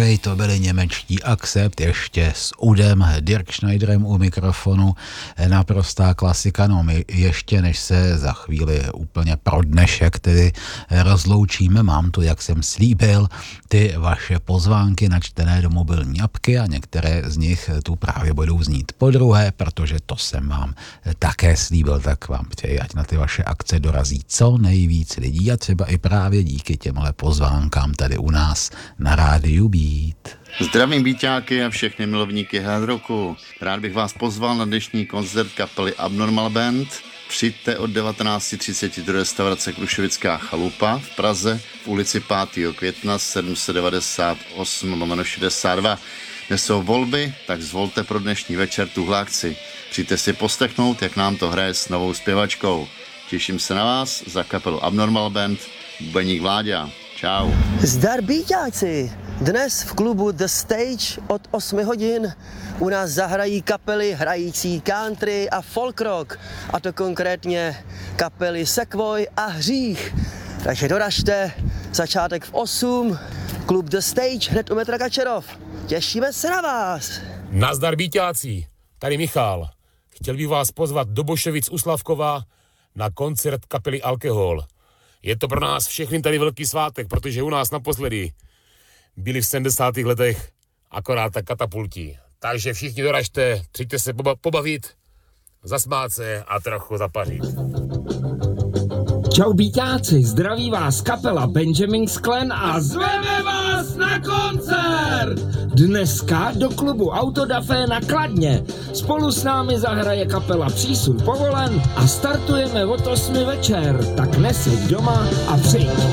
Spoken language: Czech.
OK, to byli němečtí Accept, ještě s Udem, Dirk Schneiderem u mikrofonu, naprostá klasika, no my ještě než se za chvíli úplně pro dnešek tedy rozloučíme, mám tu, jak jsem slíbil, ty vaše pozvánky načtené do mobilní apky a některé z nich tu právě budou znít podruhé, protože to jsem vám také slíbil, tak vám přeji, ať na ty vaše akce dorazí co nejvíc lidí a třeba i právě díky těmhle pozvánkám tady u nás na rádiu Beat. Zdravím Beaťáky a všechny milovníky hard rocku. Rád bych vás pozval na dnešní koncert kapely Abnormal Band. Přijďte od 19:30 do restaurace Krušovická chalupa v Praze v ulici 5. května 798/62. Dnes jsou volby, tak zvolte pro dnešní večer tuhle akci. Přijďte si poslechnout, jak nám to hraje s novou zpěvačkou. Těším se na vás za kapelu Abnormal Band, bubeník Vláďa. Čau. Zdar Beaťáci! Dnes v klubu The Stage od 8 hodin u nás zahrají kapely hrající country a folk rock, a to konkrétně kapely Sequoia a Hřích. Takže doražte, začátek v 8, klub The Stage hned u metra Kačerov. Těšíme se na vás! Nazdar Beaťáci, tady Michal. Chtěl bych vás pozvat do Boševic u Slavkova na koncert kapely Alkohol. Je to pro nás všechny tady velký svátek, protože u nás naposledy byli v 70. letech akorát tak katapulti. Takže všichni doražte, přijďte se pobavit, zasmát se a trochu zapařit. Čau Beaťáci, zdraví vás kapela Benjamin Clan a zveme vás na koncert! Dneska do klubu Autodafé na Kladně. Spolu s námi zahraje kapela Přísun povolen a startujeme od 8 večer. Tak neseď doma a přijď.